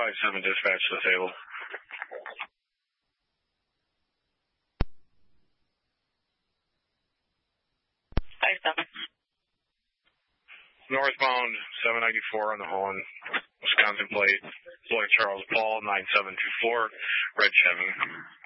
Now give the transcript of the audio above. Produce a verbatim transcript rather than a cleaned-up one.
five seven dispatch to the table. five seven. Northbound seven ninety-four on the Holland, Wisconsin plate, Floyd Charles Paul, nine seven two four, red Chevy.